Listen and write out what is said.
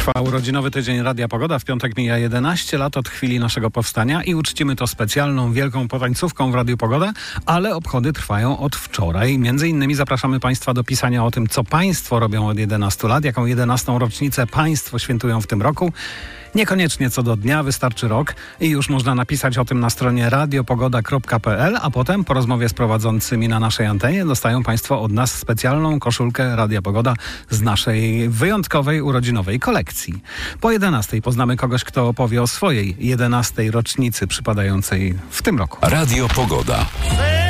Trwa urodzinowy tydzień Radia Pogoda. W piątek mija 11 lat od chwili naszego powstania i uczcimy to specjalną, wielką potańcówką w Radiu Pogoda, ale obchody trwają od wczoraj. Między innymi zapraszamy Państwa do pisania o tym, co Państwo robią od 11 lat, jaką 11. rocznicę Państwo świętują w tym roku. Niekoniecznie co do dnia, wystarczy rok i już można napisać o tym na stronie radiopogoda.pl, a potem po rozmowie z prowadzącymi na naszej antenie dostają Państwo od nas specjalną koszulkę Radia Pogoda z naszej wyjątkowej urodzinowej kolekcji. Po 11 poznamy kogoś, kto opowie o swojej 11. rocznicy przypadającej w tym roku. Radio Pogoda.